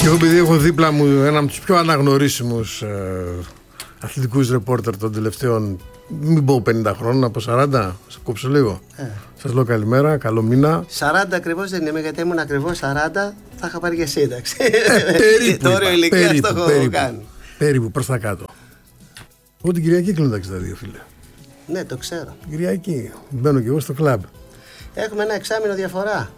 Και εγώ, επειδή έχω δίπλα μου ένα από τους πιο αναγνωρίσιμους αθλητικούς ρεπόρτερ των τελευταίων, μην πω 50 χρόνων, από 40, σε κόψω λίγο. Σας λέω καλημέρα, καλό μήνα. 40 ακριβώς δεν είμαι, γιατί ήμουν ακριβώς 40, θα είχα πάρει και σύνταξη. Περίπου. Το όριο ηλικίας το έχω κάνει. Περίπου, προς τα κάτω. Εγώ την Κυριακή κλείνω τα 62, φίλε. Ναι, το ξέρω. Την Κυριακή μπαίνω και εγώ στο κλαμπ. Έχουμε ένα εξάμηνο διαφορά.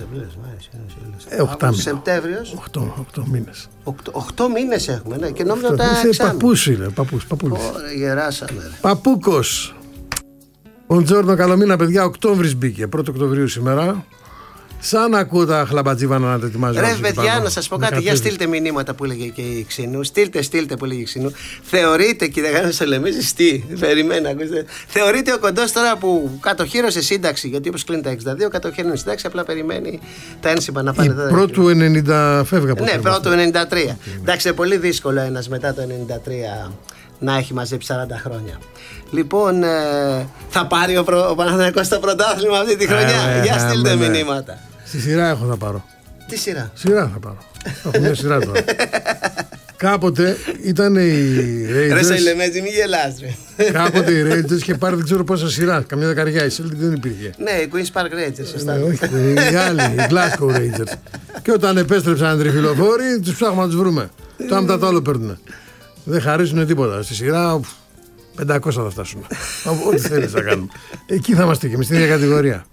Σεπτέμβριος. 8 μήνες. 8 μήνες έχουμε, ναι, και νόμιζα ότι ήταν εξάμηνο. Παππούς είναι, παππούς. Ωραία, γεράσαμε. Παππούκος. Μποντζόρνο, καλό μήνα, παιδιά. Οκτώβρης μπήκε, 1 Οκτωβρίου σήμερα. Σαν ακούω τα χλαμπατζίβανα να τα ετοιμάζουν. Ρε παιδιά, να σας πω κάτι. Για στείλτε μηνύματα που έλεγε και η Ξινού. Στείλτε που έλεγε η Ξινού. Θεωρείτε, κύριε Γάνος Σολεμίζης, τι. Περιμένω, ακούστε. Θεωρείτε ο κοντός τώρα που κατοχύρωσε σύνταξη, γιατί όπως κλείνει τα 62, κατοχύρωσε σύνταξη, απλά περιμένει τα ένσημα να πάνε εδώ. Πρώτου 90 φεύγα. Ναι, πρώτου 93. Εντάξει, είναι πολύ δύσκολο ένας μετά το 93 να έχει μαζέψει 40 χρόνια. Λοιπόν, θα πάρει ο Παναθηναϊκός το πρωτάθλημα αυτή τη χρονιά. Για στείλτε μηνύματα. Στη σειρά έχω θα πάρω. Τι σειρά? Σειρά θα πάρω. Έχω μια σειρά τώρα. Κάποτε ήταν οι Rangers. Ρε Σελεμέζη, μη γελάς ρε. Κάποτε οι Rangers και πάρει δεν ξέρω πόσα σειρά. Καμιά δεκαριά. Η Celtic δεν υπήρχε. Ναι, οι Queen's Park Rangers, σωστά. Όχι, οι άλλοι, οι Glasgow Rangers. Και όταν επέστρεψαν οι τριφυλοφόροι, τους ψάχνουμε να τους βρούμε. Το άμετα το άλλο παίρνουν. Δεν χαρίζουν τίποτα. Στη σειρά 500 θα φτάσουμε. Ό,τι θέλεις να κάνουμε. Εκεί θα είμαστε και εμείς στην ίδια κατηγορία.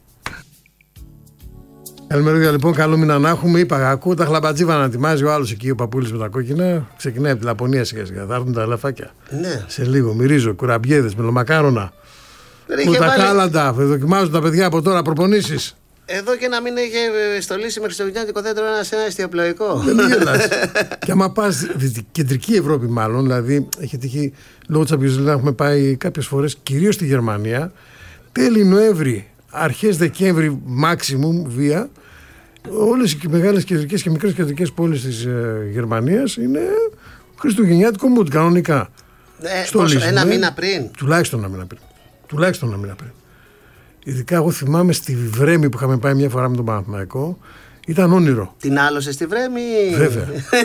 Καλημέρα, λοιπόν, καλό μήνα να έχουμε. Είπα, ακούω τα χλαμπατζίβα να ετοιμάζει ο άλλος εκεί, ο παππούλης με τα κόκκινα. Ξεκινάει από τη Λαπωνία σιγά-σιγά. Θα έρθουν τα ελαφάκια. Ναι. Σε λίγο. Μυρίζω, κουραμπιέδες, μελομακάρονα. Μουτακάλαντα. Δοκιμάζουν τα παιδιά από τώρα προπονήσεις. Εδώ και να μην έχει στολίσει με χριστουγεννιάτικο δέντρο ένα εστιοπλοϊκό. Δεν γελάς. Και άμα πας κεντρική Ευρώπη, μάλλον, δηλαδή έχει τύχει λόγω της Champions League να έχουμε πάει κάποιες φορές, κυρίως στη Γερμανία, τέλη Νοέμβρη, αρχές Δεκέμβρη, maximum βία. Όλες οι μεγάλες κεντρικές και μικρές κεντρικές πόλεις της Γερμανίας είναι χριστουγεννιάτικο mood, κανονικά. Ένα μήνα πριν. Τουλάχιστον ένα μήνα πριν. Ειδικά εγώ θυμάμαι στη Βρέμη που είχαμε πάει μια φορά με τον Παναθηναϊκό. Ήταν όνειρο. Την άλωσε στη Βρέμη. Βέβαια.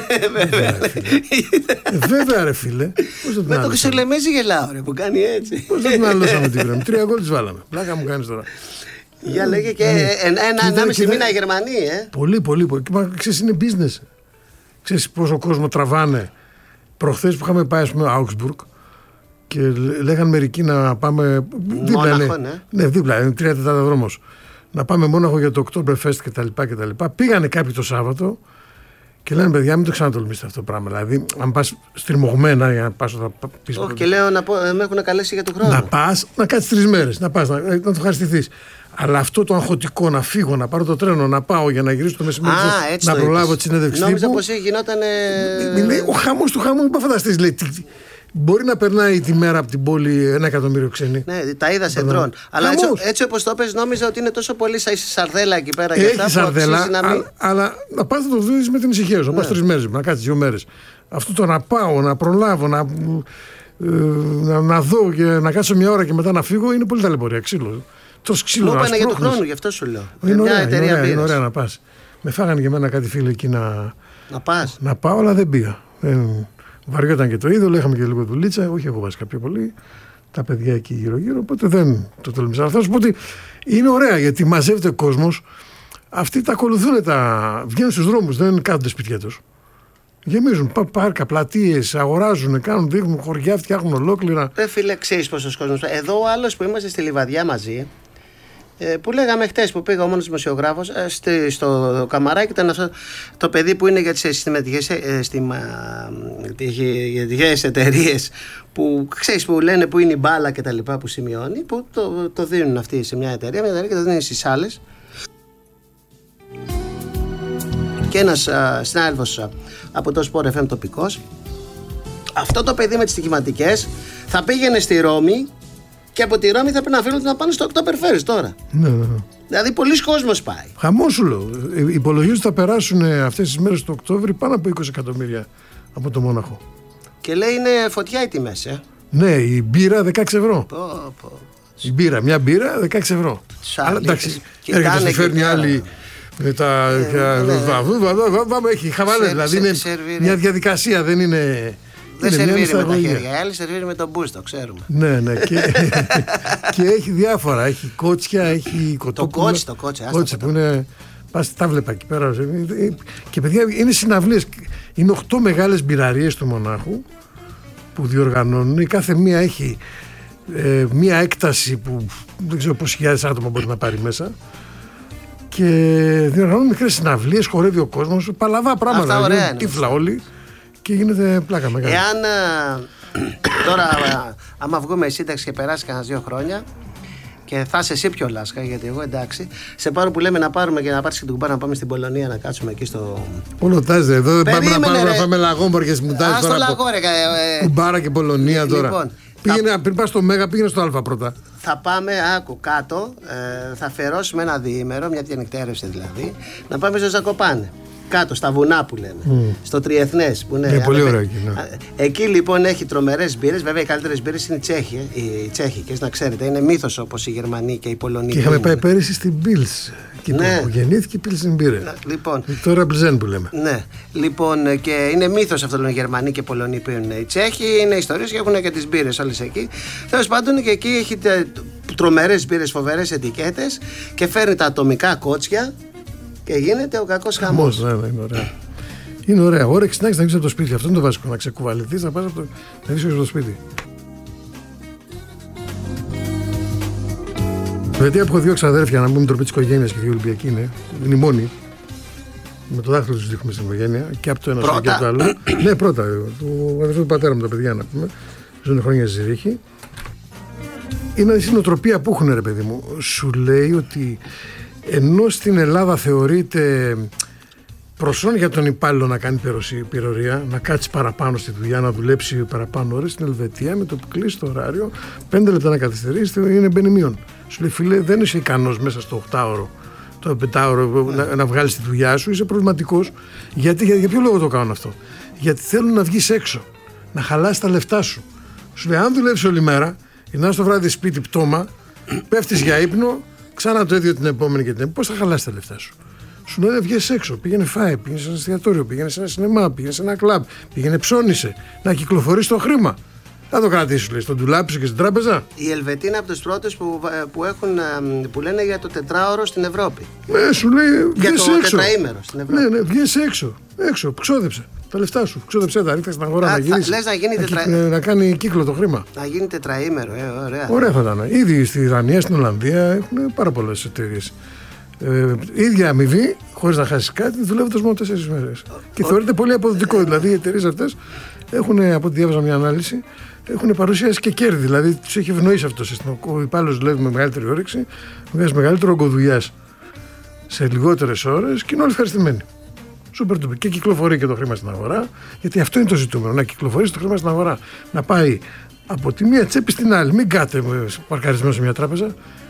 Βέβαια ρε φίλε. Με το Χρυσολεμέζη γελάω ρε που κάνει έτσι. Πώς δεν την άλωσαμε τη Βρέμη. 3 γκολ τις βάλαμε. Πλάκα μου κάνεις τώρα. Για λέγε και 1,5 μήνα οι Γερμανοί. Πολύ. Μα ξέρεις είναι business. Ξέρεις πόσο κόσμο τραβάνε. Προχθές που είχαμε πάει πούμε Augsburg. Και λέγαν μερικοί να πάμε. Μόναχο, ναι, δίπλα, είναι 3 τέταρτα δρόμος. Να πάμε Μόναχο για το Oktoberfest κτλ. Πήγανε κάποιοι το Σάββατο και λένε παιδιά, μην το ξανατολμήσετε αυτό το πράγμα. Δηλαδή, αν πας στριμωγμένα για να πας. Όχι, και λέω να με έχουν καλέσει για τον χρόνο. Να πας, να κάτσεις 3 μέρες, να πας, να το ευχαριστηθείς. Αλλά αυτό το αγχωτικό να φύγω, να πάρω το τρένο, να πάω για να γυρίσω το μεσημέρι, να προλάβω τη συνέντευξη. Νόμιζα πως γινόταν. Ο χαμός του χαμού, μην φανταστείς, λέει. Μπορεί να περνάει τη μέρα από την πόλη 1 εκατομμύριο ξένοι. Ναι, τα είδα σε ντρόν. Αλλά έτσι όπως το πες, νόμιζα ότι είναι τόσο πολύ σαν σαρδέλα εκεί πέρα. Έχει σαρδέλα, αλλά να πας να το δεις με την ησυχία σου. Να πας 3 μέρες, να κάτσεις 2 μέρες. Αυτό το να πάω, να προλάβω, να δω και να κάτσω μια ώρα και μετά να φύγω είναι πολύ ταλαιπωρία. Ξύλο. Τόσο ξύλο. Μου είπανε για τον χρόνο, γι' αυτό σου λέω. Είναι ωραία να πας. Με φάγανε και εμένα κάτι φίλοι εκεί να πάω, αλλά δεν πήγα. Βαριόταν και το είδωλο, είχαμε και λίγο δουλίτσα. Όχι, έχω βάσει κάποιο πολύ. Τα παιδιά εκεί γύρω-γύρω. Οπότε δεν το τολμήσα. Αυτό σου πω ότι είναι ωραία γιατί μαζεύεται ο κόσμος. Αυτοί τα ακολουθούν, βγαίνουν στους δρόμους, δεν κάθονται σπίτια τους. Γεμίζουν πάρκα, πλατείες, αγοράζουν, δείχνουν χωριά, φτιάχνουν ολόκληρα. Φίλε, ξέρεις πόσος κόσμος. Εδώ ο άλλος που είμαστε στη Λιβαδιά μαζί. Που λέγαμε χτες που πήγα ο μόνος δημοσιογράφος στο Καμαράκι, ήταν αυτό το παιδί που είναι για τις συστηματικές εταιρείες που ξέρεις που λένε που είναι η μπάλα και τα λοιπά που σημειώνει, που το δίνουν αυτοί σε μια εταιρεία και το δίνουν στις άλλες. Και ένας συνάδελφος από το Sport FM τοπικός, αυτό το παιδί με τις στοιχηματικές θα πήγαινε στη Ρώμη. Και από τη Ρώμη θα πρέπει να φέρουν να πάνε στο Oktoberfest τώρα. Ναι. Δηλαδή, πολλοί κόσμος πάει. Χαμό σου λέω. Υπολογίζουν ότι θα περάσουν αυτές τις μέρες του Οκτώβρη πάνω από 20 εκατομμύρια από το Μόναχο. Και λέει είναι φωτιά οι τιμές, Ναι, η μπύρα 16 ευρώ. Η μπύρα, μια μπύρα 16 ευρώ. Αλλά εντάξει, έρχεται, σου φέρνει άλλη Έχει χαβάλες, δηλαδή είναι μια διαδικασία, δεν είναι. Δεν σερβίρει με τα χέρια, η άλλη σερβίρει με τον μπούστο, ξέρουμε. Ναι, και έχει διάφορα, έχει κότσια, έχει κοτόπουλα. Το κότσι που είναι. Τα βλέπα εκεί πέρα. Και παιδιά, είναι συναυλίες. Είναι 8 μεγάλες μπειραρίες του Μονάχου που διοργανώνουν. Η κάθε μία έχει μία έκταση που δεν ξέρω πόσοι χιλιάδες άτομα μπορεί να πάρει μέσα. Και διοργανώνουν μικρές συναυλίες, χορεύει ο κόσμος, παλαβά πράγματα. Αυτά ωραία είναι. Τύφλα όλοι και γίνεται πλάκα μεγάλη. Εάν τώρα, άμα βγούμε η σύνταξη και περάσει κανένα 2 χρόνια. Και θα είσαι εσύ πιο λάσκα, γιατί εγώ εντάξει. Σε πάρω που λέμε να πάρουμε και να πάρεις και την κουμπάρα να πάμε στην Πολωνία να κάτσουμε εκεί στο. Όλο τάζε εδώ. Πάμε να πάρουμε να φάμε λαγόμπορκες μουτάζες τώρα. Κουμπάρα και Πολωνία τώρα. Λοιπόν, πήγαινε, πριν πας στο Μέγα, πήγαινε στο Α πρώτα. Θα πάμε, άκου κάτω, θα αφιερώσουμε ένα διήμερο, μια διανυκτέρευση δηλαδή, να πάμε στο Ζακοπάνε. Κάτω, στα βουνά που λέμε. Στο Τριεθνές που είναι. Πολύ ωραίο εκεί. Ναι. Εκεί λοιπόν έχει τρομερές μπύρες. Βέβαια, οι καλύτερες μπύρες είναι οι τσέχικες, να ξέρετε. Είναι μύθος όπως οι Γερμανοί και οι Πολωνοί. Και είχαμε πάει πέρυσι στην Πίλς. Εκεί που γεννήθηκε η Πίλς στην μπύρε. Λοιπόν, τώρα Μπλζέν που λέμε. Ναι. Λοιπόν, και είναι μύθος αυτό λένε οι Γερμανοί και οι Πολωνοί που είναι. Οι Τσέχοι είναι ιστορίες και έχουν και τις μπύρες όλες εκεί. Τέλος πάντων, και εκεί έχει τρομερές μπύρες, φοβερές ετικέτες και φέρνει τα ατομικά κότσια. Και γίνεται ο κακός χαμός. Ναι, είναι ωραία. Είναι ωραία. Όρεξη να έχεις να βγεις από το σπίτι. Αυτό είναι το βασικό. Να ξεκουβαληθείς, να πας να βγεις από το σπίτι. Γιατί έχω 2 ξαδέρφια να μπουν τροπή της οικογένειας και 2 Ολυμπιακοί είναι. Είναι οι μόνοι. Με το δάχτυλο τους δείχνουμε στην οικογένεια. Και από το ένα και από το άλλο. Ναι, πρώτα. Ο αδερφός του πατέρα μου, τα παιδιά να πούμε. Ζουν χρόνια στη Ζηρίχη. Είναι η νοοτροπία που έχουν, ρε παιδί μου. Σου λέει ότι. Ενώ στην Ελλάδα θεωρείται προσόν για τον υπάλληλο να κάνει πυρορία, να κάτσει παραπάνω στη δουλειά, να δουλέψει παραπάνω ώρες, στην Ελβετία με το που κλείσει το ωράριο, 5 λεπτά να καθυστερήσει, είναι μπενιμίων. Σου λέει, φίλε, δεν είσαι ικανός μέσα στο 8ωρο, το 5ωρο να βγάλεις τη δουλειά σου, είσαι προβληματικός. Για ποιο λόγο το κάνουν αυτό? Γιατί θέλουν να βγεις έξω, να χαλάσεις τα λεφτά σου. Σου λέει, αν δουλεύεις όλη μέρα, γυρνάς το βράδυ σπίτι πτώμα, πέφτεις για ύπνο. Ξανά το ίδιο την επόμενη και την επόμενη. Πώς θα χαλάσει τα λεφτά σου? Σου λένε βγες έξω, πήγαινε φάε, πήγαινε σε ένα εστιατόριο, πήγαινε σε ένα σινεμά, πήγαινε σε ένα κλαμπ, πήγαινε ψώνισε, να κυκλοφορείς το χρήμα. Θα το κρατήσεις, λέει, στον ντουλάπι σου και στην τράπεζα. Η Ελβετία είναι από τους πρώτους που λένε για το 4ωρο στην Ευρώπη. Σου λέει βγες έξω. Για το 4ήμερο στην Ευρώπη. Ναι, βγες έξω, ξόδεψε τα λεφτά σου, ξόδεψε τα, ρίχνε στην αγορά να γυρίσει. Να κάνει κύκλο το χρήμα. Να γίνει 4ήμερο, ωραία. Ωραία θα ήταν. Ήδη στη Δανία, στην Ολλανδία έχουν πάρα πολλές εταιρείες. Ίδια αμοιβή, χωρίς να χάσει κάτι, δουλεύοντας μόνο 4 μέρες. Και θεωρείται πολύ αποδοτικό. Δηλαδή οι εταιρείες αυτές έχουν, από ό,τι διάβαζα μια ανάλυση, έχουν παρουσιάσει και κέρδη. Δηλαδή τους έχει ευνοήσει αυτό το σύστημα. Ο υπάλληλος δουλεύει με μεγαλύτερη όρεξη, βγάζει μεγαλύτερο όγκο δουλειάς σε λιγότερες ώρες και είναι όλοι ευχαριστημένοι. Σούπερ τούπερ. Και κυκλοφορεί και το χρήμα στην αγορά, γιατί αυτό είναι το ζητούμενο. Να κυκλοφορήσει το χρήμα στην αγορά. Να πάει από τη μία τσέπη στην άλλη. Μην κάτε παρκαρισμένο σε μια τράπεζα.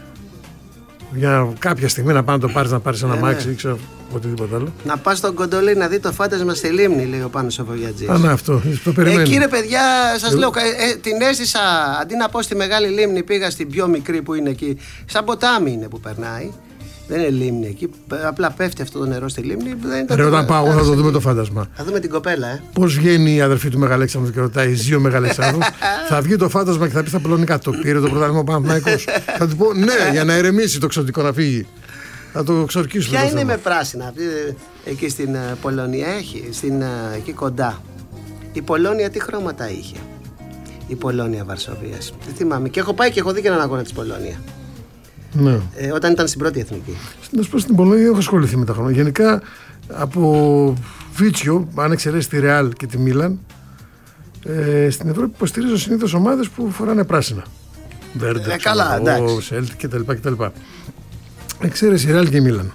Για κάποια στιγμή να πάει να το πάρεις, να πάρεις ένα μάξι ή ξέρω οτιδήποτε άλλο. Να πας στον Κοντολί να δει το φάντασμα στη λίμνη, λέει ο Πάνος ο Βογιατζής. Ναι, αυτό. Το περιμένω. Εκεί ρε παιδιά, σας λέω, την έζησα. Αντί να πω στη μεγάλη λίμνη, πήγα στην πιο μικρή που είναι εκεί. Σαν ποτάμι είναι που περνάει. Δεν είναι λίμνη εκεί. Απλά πέφτει αυτό το νερό στη λίμνη. Όταν πάω, θα το δούμε το φάντασμα. Θα δούμε την κοπέλα, Πώς βγαίνει η αδερφή του Μεγαλέξανδρου και ρωτάει, ζει ο Μεγαλέξανδρου. Θα βγει το φάντασμα και θα πει στα πολωνικά. Το πήρε το πρωτάθλημα ο Παναθηναϊκός. Θα του πω ναι, για να ερεμήσει το ξωτικό να φύγει. Θα το ξορκίσουμε. Ποια είναι με πράσινα εκεί στην Πολωνία, έχει εκεί κοντά. Η Πολώνια τι χρώματα είχε? Η Πολώνια Βαρσοβίας. Δεν θυμάμαι. Και έχω πάει και έχω δει και έναν αγώνα της Πολώνια. Ναι. Όταν ήταν στην πρώτη εθνική. Να σου πω, στην Πολωνία έχω ασχοληθεί με τα χρόνια. Γενικά από Βίτσιο, αν εξαιρέσει τη Ρεάλ και τη Μίλαν, στην Ευρώπη υποστηρίζω συνήθως ομάδες που φοράνε πράσινα. Βέρντερ, Σέλτ κτλ. Εξαίρεση η Ρεάλ και η Μίλαν.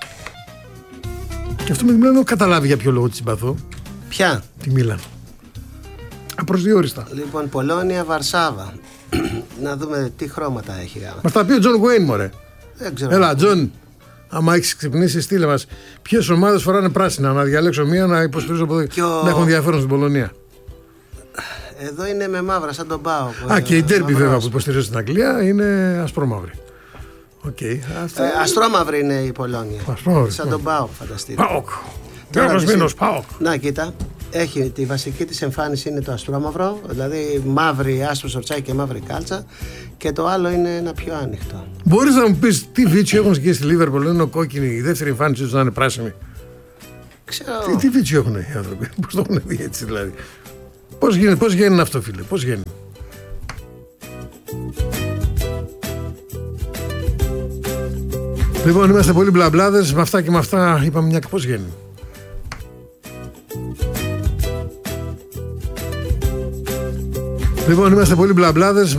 Και αυτό με τη Μίλαν δεν έχω καταλάβει για ποιο λόγο τη συμπαθώ. Ποια? Τη Μίλαν. Απροσδιόριστα. Λοιπόν, Πολώνια, Βαρσάβα. Να δούμε τι χρώματα έχει. Μας τα πει ο Τζον Γουέιν, μωρέ. Δεν ξέρω. Έλα, Τζον, άμα έχεις ξυπνήσει, στείλε μας ποιες ομάδες φοράνε πράσινα. Να διαλέξω μία να υποστηρίζω από εδώ. Να έχουν ενδιαφέρον στην Πολωνία. Εδώ είναι με μαύρα, σαν τον Πάο. Και η ντέρμπι βέβαια που υποστηρίζω στην Αγγλία είναι ασπρόμαυρη. Okay. Αστρόμαυρη είναι η Πολώνια. Σαν τον ΠΑΟΚ, φανταστείτε. ΠΑΟΚ. Γεωργασμένος ΠΑΟΚ. Να, κοίτα. Έχει τη βασική της εμφάνιση είναι το αστρόμαυρο, δηλαδή μαύρη άσπρο σορτσάκι και μαύρη κάλτσα, και το άλλο είναι ένα πιο άνοιχτο. Μπορείς να μου πεις τι βίτσιο έχουν και στη Λίβερπουλ, είναι κόκκινη, η δεύτερη εμφάνιση τους να είναι πράσινη? Ξέρω. Τι βίτσιο έχουν οι άνθρωποι, πώς το έχουν δει έτσι δηλαδή? Πώς γίνει αυτό, φίλε, πώς γίνει? Λοιπόν, είμαστε πολύ μπλαμπλάδες, με αυτά και με αυτά είπαμε μια, πώς γίνει? Λοιπόν, είμαστε πολύ μπλαμπλάδες.